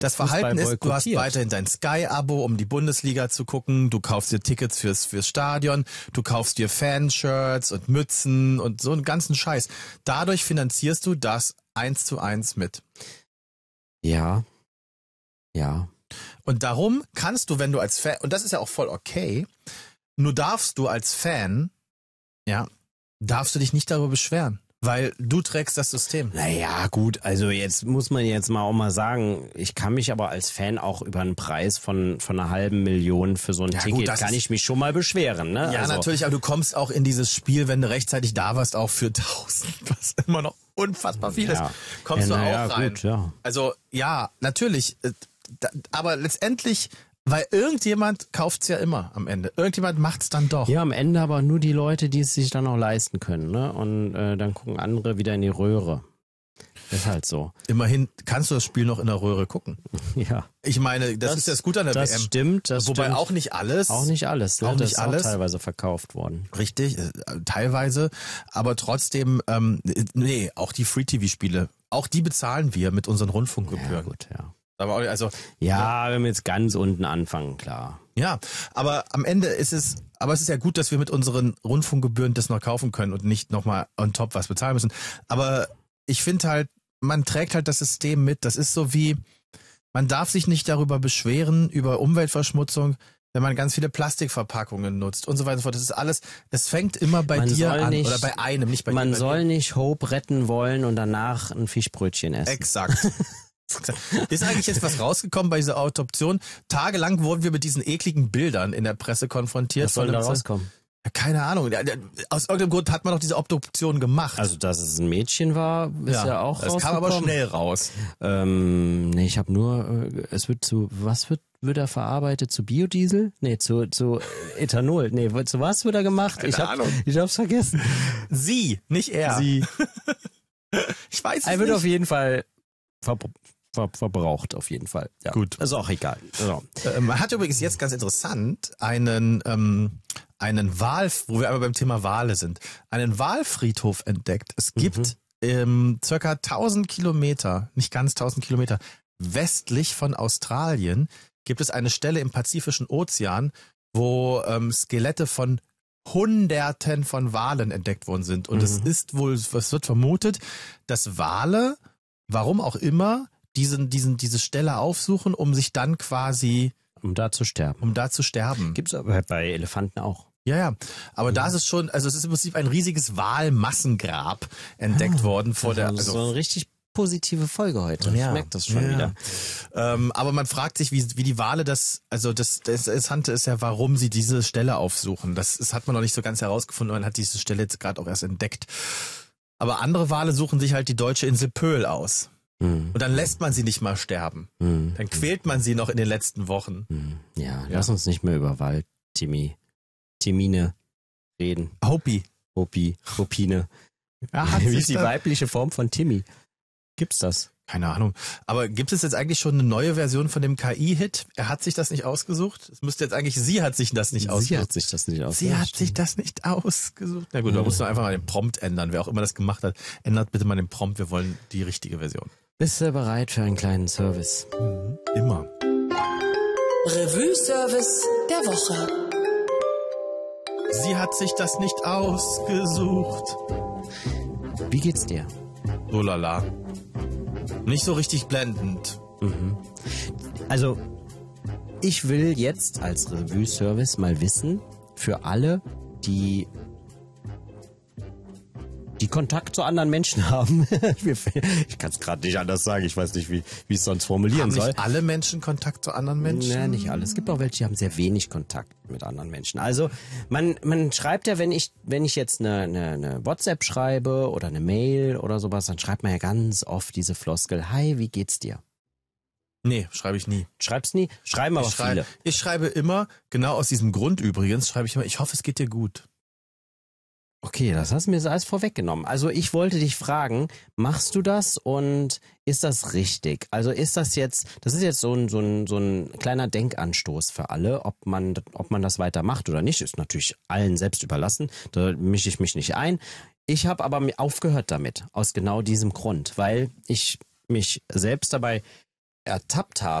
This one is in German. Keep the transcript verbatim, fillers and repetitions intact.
Das Verhalten ist, du hast weiterhin dein Sky-Abo, um die Bundesliga zu gucken. Du kaufst dir Tickets fürs fürs Stadion. Du kaufst dir Fanshirts und Mützen und so einen ganzen Scheiß. Dadurch finanzierst du das eins zu eins mit. Ja. Ja. Und darum kannst du, wenn du als Fan, und das ist ja auch voll okay, nur darfst du als Fan, ja, darfst du dich nicht darüber beschweren. Weil du trägst das System. Naja, gut, also jetzt muss man jetzt mal auch mal sagen, ich kann mich aber als Fan auch über einen Preis von von einer halben Million für so ein ja, Ticket, gut, kann ich mich schon mal beschweren. Ne? Ja, also, natürlich, aber du kommst auch in dieses Spiel, wenn du rechtzeitig da warst, auch für tausend, was immer noch unfassbar viel ja. ist, kommst ja, du auch ja, rein. Gut, ja. Also ja, natürlich, aber letztendlich... Weil irgendjemand kauft's ja immer am Ende. Irgendjemand macht's dann doch. Ja, am Ende aber nur die Leute, die es sich dann auch leisten können. Ne? Und äh, dann gucken andere wieder in die Röhre. Ist halt so. Immerhin kannst du das Spiel noch in der Röhre gucken. Ja. Ich meine, das, das ist das Gute an der das W M. Stimmt, das Wobei stimmt. auch nicht alles. Auch nicht alles. Ne? Auch das nicht ist alles. Auch teilweise verkauft worden. Richtig, äh, teilweise. Aber trotzdem, ähm, nee, auch die Free-T V-Spiele, auch die bezahlen wir mit unseren Rundfunkgebühren. Ja, gut, ja. Aber auch, also, ja, wenn wir jetzt ganz unten anfangen, klar. Ja, aber am Ende ist es, aber es ist ja gut, dass wir mit unseren Rundfunkgebühren das noch kaufen können und nicht nochmal on top was bezahlen müssen. Aber ich finde halt, man trägt halt das System mit. Das ist so wie, man darf sich nicht darüber beschweren, über Umweltverschmutzung, wenn man ganz viele Plastikverpackungen nutzt und so weiter und so fort. Das ist alles, es fängt immer bei man dir an nicht, oder bei einem, nicht bei Man dir, bei soll mir. nicht Hope retten wollen und danach ein Fischbrötchen essen. Exakt. Ist eigentlich jetzt was rausgekommen bei dieser Autoption? Tagelang wurden wir mit diesen ekligen Bildern in der Presse konfrontiert. Was soll von da dem- rauskommen? Ja, keine Ahnung. Aus irgendeinem Grund hat man doch diese Obduktion gemacht. Also, dass es ein Mädchen war, ist ja, auch das rausgekommen. kam aber schnell raus. Ähm, nee, ich habe nur, äh, es wird zu, was wird, wird er verarbeitet? Zu Biodiesel? Nee, zu, zu Ethanol. Nee, zu was wird er gemacht? Keine ich hab, Ahnung. ich hab's vergessen. Sie, nicht er. Sie. Ich weiß es Er wird nicht. auf jeden Fall ver ver verbraucht, auf jeden Fall. Ja. Gut. Ist auch egal. So. Äh, Man hat übrigens jetzt ganz interessant einen, ähm, einen Wal, wo wir aber beim Thema Wale sind, einen Walfriedhof entdeckt. Es gibt Mhm. ähm, circa tausend Kilometer, nicht ganz tausend Kilometer, westlich von Australien gibt es eine Stelle im Pazifischen Ozean, wo ähm, Skelette von Hunderten von Walen entdeckt worden sind. Und Mhm. es ist wohl, es wird vermutet, dass Wale, warum auch immer, diesen, diesen, diese Stelle aufsuchen, um sich dann quasi, Um da zu sterben. um da zu sterben. Gibt's aber bei Elefanten auch. Ja, ja. Aber Mhm. da ist es schon, also es ist im Prinzip ein riesiges Walmassengrab entdeckt Ah, worden vor der, Das ist so also, eine richtig positive Folge heute. Ja. Ich merke das schon Ja. wieder. ähm, aber man fragt sich, wie, wie die Wale das, also das, das Interessante ist ja, warum sie diese Stelle aufsuchen. Das, das hat man noch nicht so ganz herausgefunden, man hat diese Stelle jetzt gerade auch erst entdeckt. Aber andere Wale suchen sich halt die deutsche Insel Pöhl aus. Mhm. Und dann lässt man sie nicht mal sterben. Mhm. Dann quält man sie noch in den letzten Wochen. Mhm. Ja, lass uns nicht mehr über Wald, Timmy, Timine reden. Hopi. Hopi, Hopine. Ja, hat Wie sich ist die da- weibliche Form von Timmy? Gibt's das? Keine Ahnung. Aber gibt es jetzt eigentlich schon eine neue Version von dem K I-Hit? Er hat sich das nicht ausgesucht. Es müsste jetzt eigentlich, sie hat sich das nicht Sie ausgesucht. hat sich das nicht ausgesucht. Sie hat sich das nicht ausgesucht. Na gut, da Ja. muss man einfach mal den Prompt ändern. Wer auch immer das gemacht hat, ändert bitte mal den Prompt. Wir wollen die richtige Version. Bist du bereit für einen kleinen Service? Immer. Revue-Service der Woche. Sie hat sich das nicht ausgesucht. Wie geht's dir? So lala. Nicht so richtig blendend. Also, ich will jetzt als Revue-Service mal wissen, für alle, die die Kontakt zu anderen Menschen haben. Ich kann es gerade nicht anders sagen. Ich weiß nicht, wie wie ich es sonst formulieren Haben soll. nicht alle Menschen Kontakt zu anderen Menschen? Ja, nicht alle. Es gibt auch welche, die haben sehr wenig Kontakt mit anderen Menschen. Also man man schreibt ja, wenn ich wenn ich jetzt eine, eine, eine WhatsApp schreibe oder eine Mail oder sowas, dann schreibt man ja ganz oft diese Floskel: Hi, wie geht's dir? Nee, schreibe ich nie. Schreib's nie, schreiben aber Ich schreibe, viele. ich schreibe immer, genau aus diesem Grund übrigens, schreibe ich immer, ich hoffe, es geht dir gut. Okay, das hast du mir so alles vorweggenommen. Also ich wollte dich fragen, machst du das und ist das richtig? Also ist das jetzt, das ist jetzt so ein, so ein, so ein kleiner Denkanstoß für alle, ob man, ob man das weiter macht oder nicht, ist natürlich allen selbst überlassen. Da mische ich mich nicht ein. Ich habe aber mir aufgehört damit, aus genau diesem Grund, weil ich mich selbst dabei ertappt habe,